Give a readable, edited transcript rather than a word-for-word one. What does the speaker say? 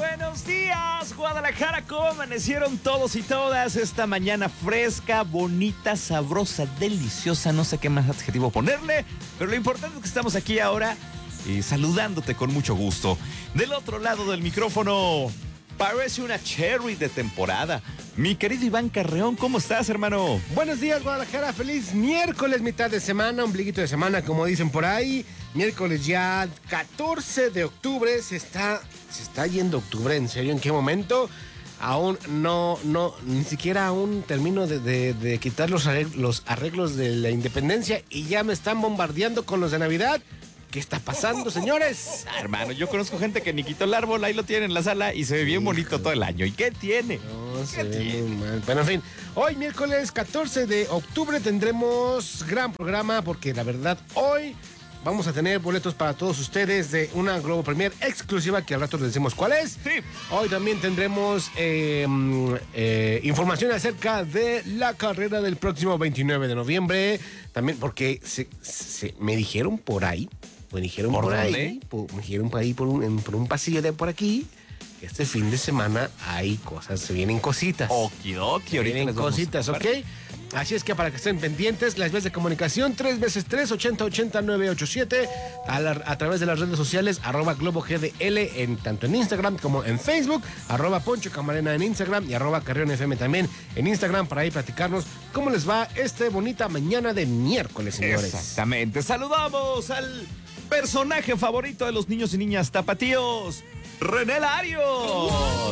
buenos días, Guadalajara. ¿Cómo amanecieron todos y todas esta mañana fresca, bonita, sabrosa, deliciosa? No sé qué más adjetivo ponerle, pero lo importante es que estamos aquí ahora saludándote con mucho gusto. Del otro lado del micrófono, parece una cherry de temporada. Mi querido Iván Carreón, ¿cómo estás, hermano? Buenos días, Guadalajara. Feliz miércoles, mitad de semana, ombliguito de semana, como dicen por ahí. Miércoles ya 14 de octubre. Se está yendo octubre, ¿en serio? ¿En qué momento? Aún no, ni siquiera aún termino de quitar los arreglos de la independencia y ya me están bombardeando con los de Navidad. ¿Qué está pasando, señores? Hermano, yo conozco gente que ni quitó el árbol, ahí lo tiene en la sala y se ve bien bonito todo el año. ¿Y qué tiene? No, se ve muy mal. Pero en fin, hoy miércoles 14 de octubre tendremos gran programa porque la verdad hoy vamos a tener boletos para todos ustedes de una Globo Premier exclusiva que al rato les decimos cuál es. Sí. Hoy también tendremos información acerca de la carrera del próximo 29 de noviembre. También porque me dijeron por ahí. Me dijeron ¿Por por dónde? ahí. Me dijeron por ahí, por un pasillo de por aquí. Que este fin de semana hay cosas, se vienen cositas. Okidoki, ahorita Vienen les vamos a cositas, ¿ok? contar. Así es que para que estén pendientes, las vías de comunicación, 3x3, 8080-987, a través de las redes sociales, @GloboGDL, tanto en Instagram como en Facebook, @Poncho Camarena en Instagram y @Carrión FM también en Instagram, para ahí platicarnos cómo les va esta bonita mañana de miércoles, señores. Exactamente. Saludamos al personaje favorito de los niños y niñas tapatíos, René Larios.